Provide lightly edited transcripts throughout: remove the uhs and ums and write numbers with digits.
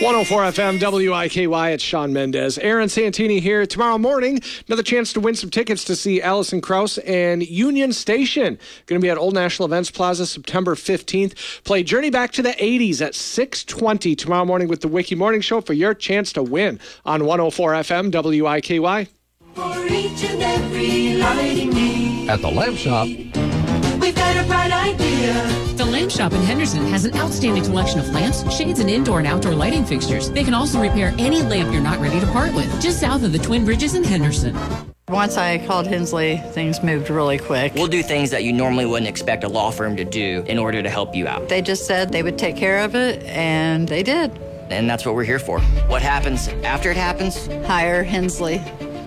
104 FM WIKY, it's Sean Mendez. Aaron Santini here. Tomorrow morning, another chance to win some tickets to see Alison Krauss and Union Station. Going to be at Old National Events Plaza September 15th. Play Journey Back to the 80s at 6:20 tomorrow morning with the Wiki Morning Show for your chance to win on 104 FM WIKY. For each and every lighting need. At the Lamp Shop, we've got a bright idea. The Lamp Shop in Henderson has an outstanding collection of lamps, shades, and indoor and outdoor lighting fixtures. They can also repair any lamp you're not ready to part with, just south of the Twin Bridges in Henderson. Once I called Hensley, things moved really quick. We'll do things that you normally wouldn't expect a law firm to do in order to help you out. They just said they would take care of it, and they did. And that's what we're here for. What happens after it happens? Hire Hensley.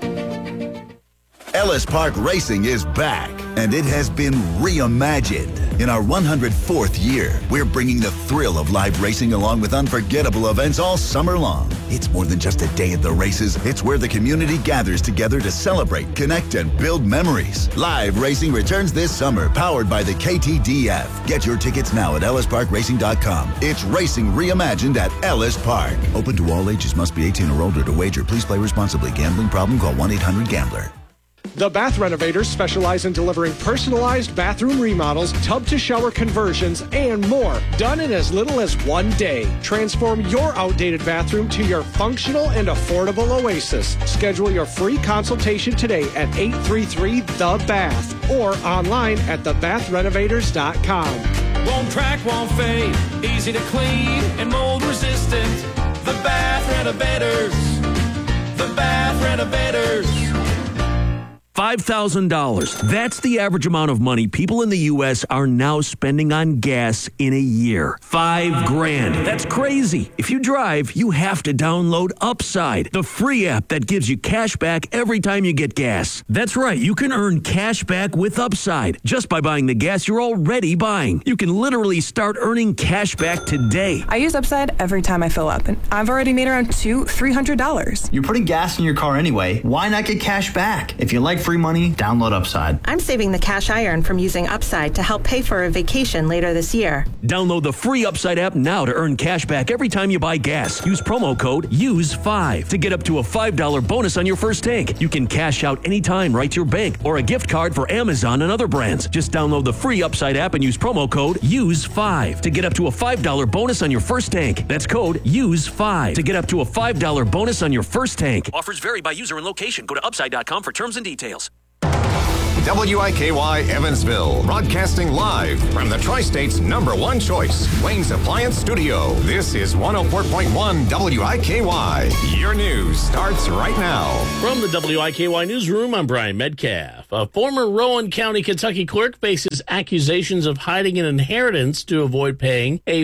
Ellis Park Racing is back, and it has been reimagined. In our 104th year, we're bringing the thrill of live racing along with unforgettable events all summer long. It's more than just a day at the races. It's where the community gathers together to celebrate, connect, and build memories. Live racing returns this summer, powered by the KTDF. Get your tickets now at ellisparkracing.com. It's racing reimagined at Ellis Park. Open to all ages. Must be 18 or older to wager. Please play responsibly. Gambling problem? Call 1-800-GAMBLER. The Bath Renovators specialize in delivering personalized bathroom remodels, tub-to-shower conversions, and more, done in as little as 1 day. Transform your outdated bathroom to your functional and affordable oasis. Schedule your free consultation today at 833-THE-BATH or online at thebathrenovators.com. Won't crack, won't fade, easy to clean and mold resistant. The Bath Renovators. The Bath Renovators. $5,000. That's the average amount of money people in the U.S. are now spending on gas in a year. $5,000. That's crazy. If you drive, you have to download Upside, the free app that gives you cash back every time you get gas. That's right. You can earn cash back with Upside just by buying the gas you're already buying. You can literally start earning cash back today. I use Upside every time I fill up, and I've already made around $300. You're putting gas in your car anyway. Why not get cash back? If you like free money, download Upside. I'm saving the cash I earn from using Upside to help pay for a vacation later this year. Download the free Upside app now to earn cash back every time you buy gas. Use promo code USE5 to get up to a $5 bonus on your first tank. You can cash out anytime right to your bank or a gift card for Amazon and other brands. Just download the free Upside app and use promo code USE5 to get up to a $5 bonus on your first tank. That's code USE5 to get up to a $5 bonus on your first tank. Offers vary by user and location. Go to upside.com for terms and details. WIKY Evansville, broadcasting live from the Tri-State's #1 choice, Wayne's Appliance Studio. This is 104.1 WIKY. Your news starts right now. From the WIKY Newsroom, I'm Brian Metcalf. A former Rowan County, Kentucky clerk faces accusations of hiding an inheritance to avoid paying a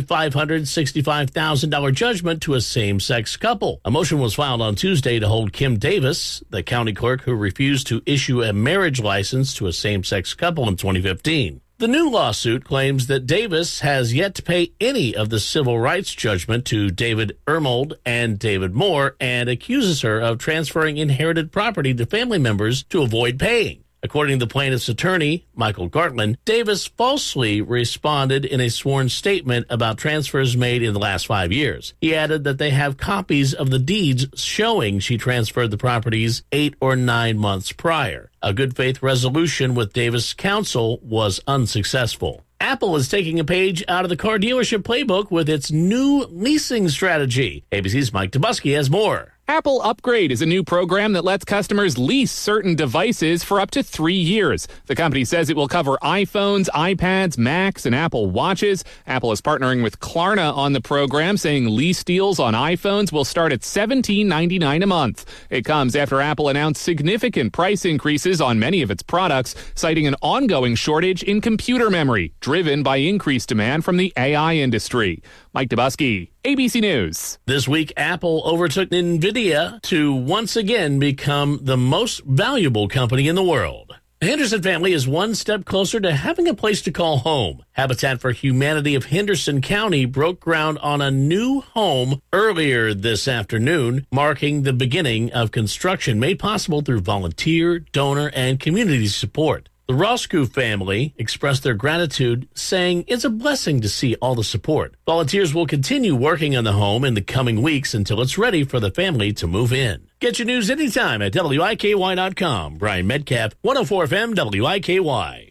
$565,000 judgment to a same-sex couple. A motion was filed on Tuesday to hold Kim Davis, the county clerk who refused to issue a marriage license to a same-sex couple in 2015. The new lawsuit claims that Davis has yet to pay any of the civil rights judgment to David Ermold and David Moore and accuses her of transferring inherited property to family members to avoid paying. According to the plaintiff's attorney, Michael Gartland, Davis falsely responded in a sworn statement about transfers made in the last 5 years. He added that they have copies of the deeds showing she transferred the properties 8 or 9 months prior. A good faith resolution with Davis' counsel was unsuccessful. Apple is taking a page out of the car dealership playbook with its new leasing strategy. ABC's Mike Tobuski has more. Apple Upgrade is a new program that lets customers lease certain devices for up to 3 years. The company says it will cover iPhones, iPads, Macs, and Apple Watches. Apple is partnering with Klarna on the program, saying lease deals on iPhones will start at $17.99 a month. It comes after Apple announced significant price increases on many of its products, citing an ongoing shortage in computer memory, driven by increased demand from the AI industry. Mike Tobuski, ABC News. This week, Apple overtook NVIDIA to once again become the most valuable company in the world. The Henderson family is one step closer to having a place to call home. Habitat for Humanity of Henderson County broke ground on a new home earlier this afternoon, marking the beginning of construction made possible through volunteer, donor, and community support. The Roscoe family expressed their gratitude, saying it's a blessing to see all the support. Volunteers will continue working on the home in the coming weeks until it's ready for the family to move in. Get your news anytime at WIKY.com. Brian Metcalf, 104 FM WIKY.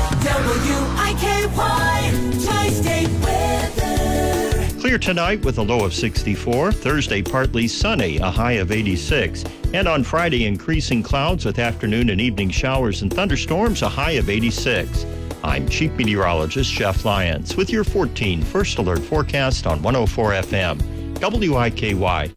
WIKY Tri-State weather. Clear tonight with a low of 64. Thursday, partly sunny, a high of 86. And on Friday, increasing clouds with afternoon and evening showers and thunderstorms, a high of 86. I'm Chief Meteorologist Jeff Lyons with your 14 First Alert forecast on 104 FM. WIKY.